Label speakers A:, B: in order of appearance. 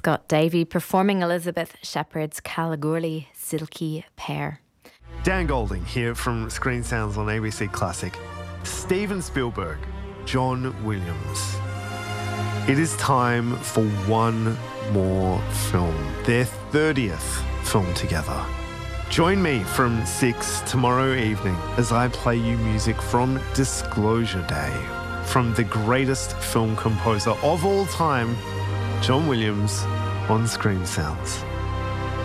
A: Scott Davey performing Elizabeth Shepherd's Kalgoorlie Silky Pear.
B: Dan Golding here from Screen Sounds on ABC Classic. Steven Spielberg, John Williams. It is time for one more film, their 30th film together. Join me from 6 tomorrow evening as I play you music from Disclosure Day, from the greatest film composer of all time, John Williams, on Screen Sounds.